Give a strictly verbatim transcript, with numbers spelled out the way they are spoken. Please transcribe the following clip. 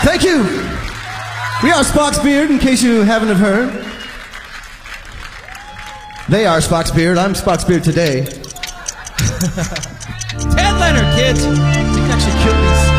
Thank you. We are Spock's Beard, in case you haven't have heard. They are Spock's Beard. I'm Spock's Beard today. Ted Leonard, kids. You can actually kill these.